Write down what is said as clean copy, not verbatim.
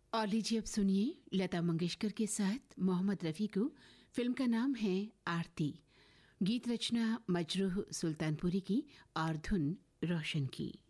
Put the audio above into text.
और लीजिए अब सुनिए लता मंगेशकर के साथ मोहम्मद रफ़ी को। फिल्म का नाम है आरती। गीत रचना मजरूह सुल्तानपुरी की और धुन रोशन की।